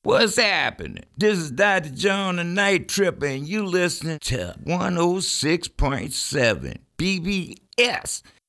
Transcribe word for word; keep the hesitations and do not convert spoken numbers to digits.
What's happening? This is Doctor John the Night Tripper, and you listening to one oh six point seven B B S